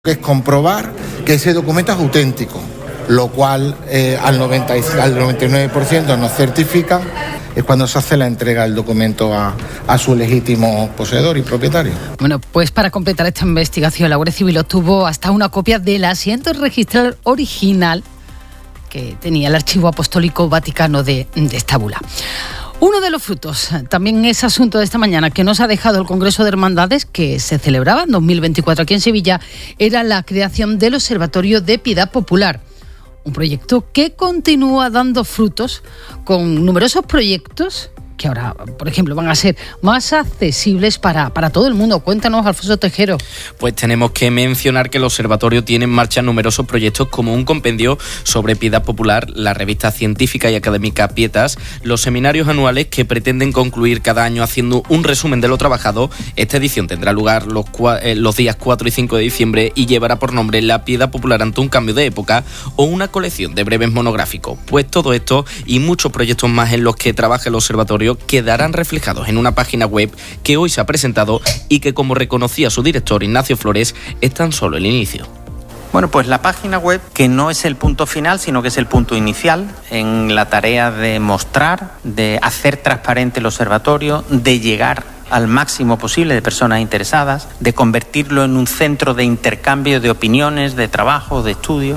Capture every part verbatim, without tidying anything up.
que es comprobar que ese documento es auténtico, lo cual eh, al, noventa, al noventa y nueve por ciento nos certifica, es cuando se hace la entrega del documento a, a su legítimo poseedor y propietario. Bueno, pues para completar esta investigación, la Guardia Civil obtuvo hasta una copia del asiento registral original que tenía el Archivo Apostólico Vaticano de, de esta bula. Uno de los frutos, también es asunto de esta mañana, que nos ha dejado el Congreso de Hermandades, que se celebraba en dos mil veinticuatro aquí en Sevilla, era la creación del Observatorio de Piedad Popular. Un proyecto que continúa dando frutos con numerosos proyectos que ahora, por ejemplo, van a ser más accesibles para, para todo el mundo. Cuéntanos, Alfonso Tejero. Pues tenemos que mencionar que el Observatorio tiene en marcha numerosos proyectos como un compendio sobre piedad popular, la revista científica y académica Pietas, los seminarios anuales que pretenden concluir cada año haciendo un resumen de lo trabajado. Esta edición tendrá lugar los, eh, los días cuatro y cinco de diciembre y llevará por nombre La Piedad Popular ante un cambio de época o una colección de breves monográficos. Pues todo esto y muchos proyectos más en los que trabaja el Observatorio quedarán reflejados en una página web que hoy se ha presentado y que, como reconocía su director Ignacio Flores, es tan solo el inicio. Bueno, pues la página web, que no es el punto final, sino que es el punto inicial en la tarea de mostrar, de hacer transparente el observatorio, de llegar al máximo posible de personas interesadas, de convertirlo en un centro de intercambio de opiniones, de trabajo, de estudio.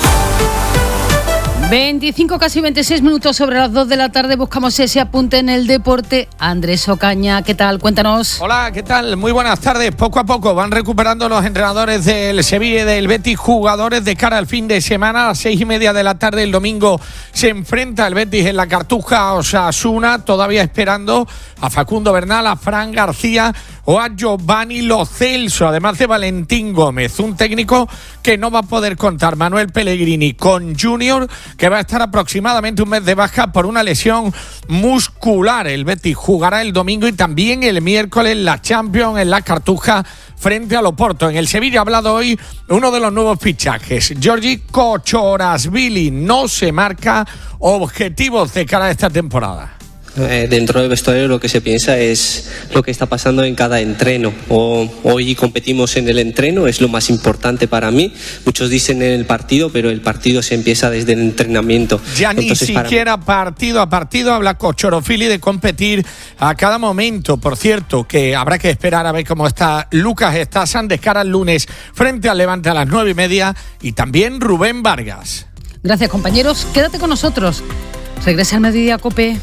veinticinco, casi veintiséis minutos sobre las dos de la tarde. Buscamos ese apunte en el deporte. Andrés Ocaña, ¿qué tal? Cuéntanos. Hola, ¿qué tal? Muy buenas tardes. Poco a poco van recuperando los entrenadores del Sevilla y del Betis jugadores de cara al fin de semana. A las seis y media de la tarde el domingo se enfrenta el Betis en la Cartuja a Osasuna, todavía esperando a Facundo Bernal, a Fran García o a Giovanni Lo Celso, además de Valentín Gómez, un técnico que no va a poder contar, Manuel Pellegrini, con Junior, que va a estar aproximadamente un mes de baja por una lesión muscular. El Betis jugará el domingo y también el miércoles la Champions en la Cartuja frente al Oporto. En el Sevilla ha hablado hoy uno de los nuevos fichajes, Giorgi Kochorashvili. No se marca objetivos de cara a esta temporada. Eh, dentro del vestuario lo que se piensa es lo que está pasando en cada entreno. O, hoy competimos en el entreno, es lo más importante para mí. Muchos dicen en el partido, pero el partido se empieza desde el entrenamiento. Ya Entonces, ni siquiera para... partido a partido habla Kochorashvili de competir a cada momento. Por cierto, que habrá que esperar a ver cómo está Lucas Estasan de cara al lunes frente al Levante a las nueve y media, y también Rubén Vargas. Gracias, compañeros. Quédate con nosotros. Regresa al Mediodía COPE.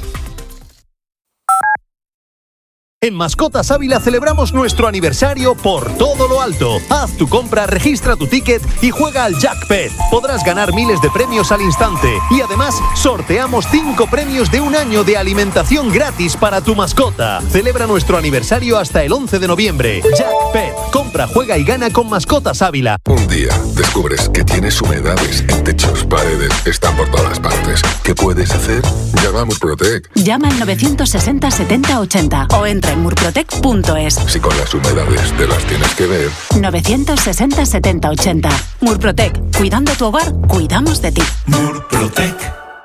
En Mascotas Ávila celebramos nuestro aniversario por todo lo alto. Haz tu compra, registra tu ticket y juega al Jackpet. Podrás ganar miles de premios al instante. Y además, sorteamos cinco premios de un año de alimentación gratis para tu mascota. Celebra nuestro aniversario hasta el once de noviembre. Jackpet. Compra, juega y gana con Mascotas Ávila. Un día descubres que tienes humedades en techos, paredes, están por todas partes. ¿Qué puedes hacer? Llama a Murprotec. Llama al novecientos sesenta setenta ochenta o entra en murprotec punto es. Si con las humedades te las tienes que ver. novecientos sesenta setenta ochenta. Murprotec. Cuidando tu hogar, cuidamos de ti. Murprotec.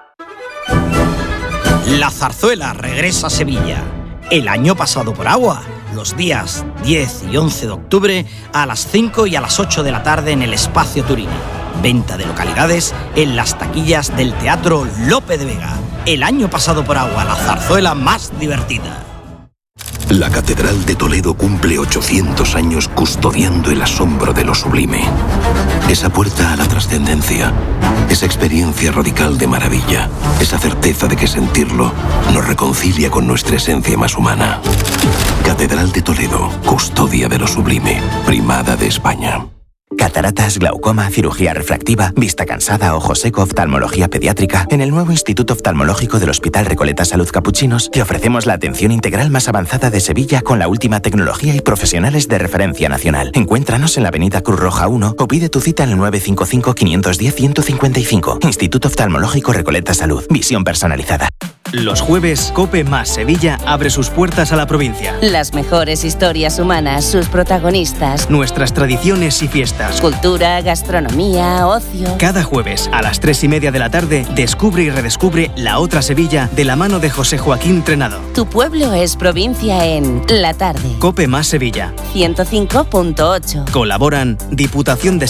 La zarzuela regresa a Sevilla. El año pasado por agua. Los días diez y once de octubre a las cinco y a las ocho de la tarde en el Espacio Turini. Venta de localidades en las taquillas del Teatro Lope de Vega. El año pasado por agua, la zarzuela más divertida. La Catedral de Toledo cumple ochocientos años custodiando el asombro de lo sublime. Esa puerta a la trascendencia, esa experiencia radical de maravilla, esa certeza de que sentirlo nos reconcilia con nuestra esencia más humana. Catedral de Toledo, custodia de lo sublime, primada de España. Cataratas, glaucoma, cirugía refractiva, vista cansada, ojo seco, oftalmología pediátrica. En el nuevo Instituto Oftalmológico del Hospital Recoleta Salud Capuchinos te ofrecemos la atención integral más avanzada de Sevilla con la última tecnología y profesionales de referencia nacional. Encuéntranos en la avenida Cruz Roja uno o pide tu cita en el nueve cinco cinco, cinco uno cero, uno cinco cinco. Instituto Oftalmológico Recoleta Salud. Visión personalizada. Los jueves, COPE más Sevilla abre sus puertas a la provincia. Las mejores historias humanas, sus protagonistas. Nuestras tradiciones y fiestas. propuestas. Cultura, gastronomía, ocio. Cada jueves a las tres y media de la tarde, descubre y redescubre La Otra Sevilla de la mano de José Joaquín Trenado. Tu pueblo es provincia en La Tarde. COPE más Sevilla. ciento cinco punto ocho. Colaboran Diputación de